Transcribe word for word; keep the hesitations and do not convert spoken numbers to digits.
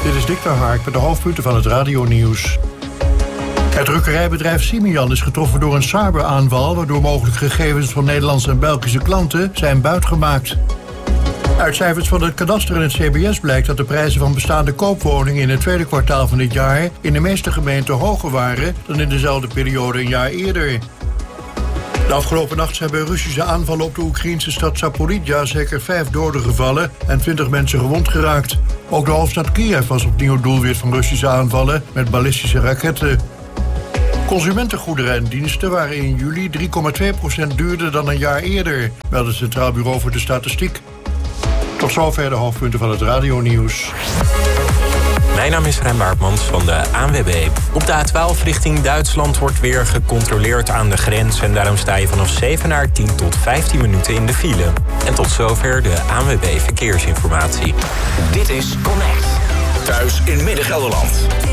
Dit is Dick ter Hark met de hoofdpunten van het radionieuws. Het drukkerijbedrijf Simian is getroffen door een cyberaanval, waardoor mogelijk gegevens van Nederlandse en Belgische klanten zijn buitgemaakt. Uit cijfers van het kadaster en het C B S blijkt dat de prijzen van bestaande koopwoningen in het tweede kwartaal van dit jaar in de meeste gemeenten hoger waren dan in dezelfde periode een jaar eerder. De afgelopen nacht zijn bij Russische aanvallen op de Oekraïnse stad Zaporizhzhia zeker vijf doden gevallen en twintig mensen gewond geraakt. Ook de hoofdstad Kiev was opnieuw doelwit van Russische aanvallen met ballistische raketten. Consumentengoederen en diensten waren in juli drie komma twee procent duurder dan een jaar eerder, meldde het Centraal Bureau voor de Statistiek. Tot zover de hoofdpunten van het radionieuws. Mijn naam is Rijn Baartmans van de A N W B. Op de A twaalf richting Duitsland wordt weer gecontroleerd aan de grens. En daarom sta je vanaf zeven naar tien tot vijftien minuten in de file. En tot zover de A N W B Verkeersinformatie. Dit is Connect. Thuis in Midden-Gelderland.